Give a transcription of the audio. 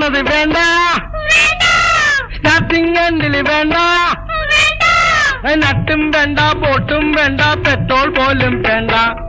പറയുന്നത് വേണ്ട, സ്റ്റാർട്ടിംഗ് എൻഡില് വേണ്ട, നട്ടും വേണ്ട, ബോട്ടും വേണ്ട, പെട്രോൾ പോലും വേണ്ട.